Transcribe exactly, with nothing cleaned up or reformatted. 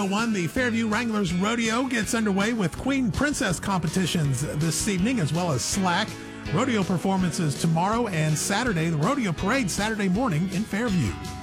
one, the Fairview Wranglers Rodeo gets underway with Queen Princess competitions this evening, as well as slack. Rodeo performances tomorrow and Saturday. The rodeo parade Saturday morning in Fairview.